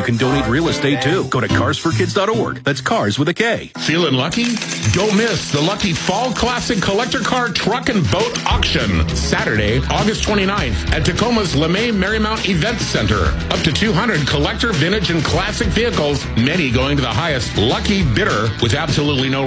can donate real estate too. Go to carsforkids.org. That's cars with a K. Feeling lucky? Don't miss the Lucky Fall Classic Collector Car Truck and Boat Auction. Saturday, August 29th at Tacoma's LeMay Marymount Event Center. Up to 200 collector, vintage, and classic vehicles, many going to the highest lucky bidder with absolutely no